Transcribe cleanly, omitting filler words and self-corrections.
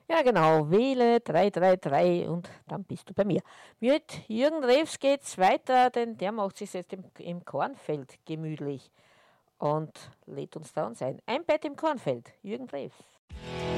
Ja, genau. Wähle 333 und dann bist du bei mir. Mit Jürgen Rews geht's weiter, denn der macht sich jetzt im Kornfeld gemütlich und lädt uns da uns ein. Ein Bett im Kornfeld. Jürgen Rews.